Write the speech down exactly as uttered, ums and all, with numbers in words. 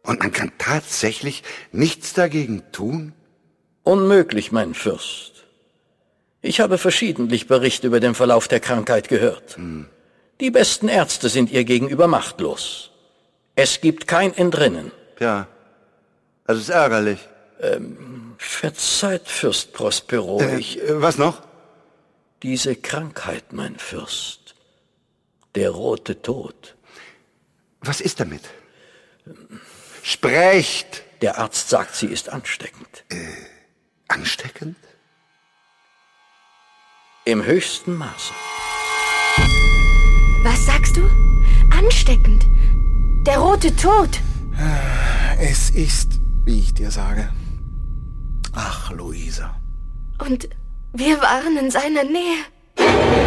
Und man kann tatsächlich nichts dagegen tun? Unmöglich, mein Fürst. Ich habe verschiedentlich Berichte über den Verlauf der Krankheit gehört. Hm. Die besten Ärzte sind ihr gegenüber machtlos. Es gibt kein Entrinnen. Ja, das ist ärgerlich. Ähm, verzeiht, Fürst Prospero, äh, ich... Äh, was noch? Diese Krankheit, mein Fürst. Der rote Tod. Was ist damit? Sprecht! Der Arzt sagt, sie ist ansteckend. Äh, ansteckend? Im höchsten Maße. Was sagst du? Ansteckend. Der rote Tod. Es ist, wie ich dir sage. Ach, Luisa. Und wir waren in seiner Nähe.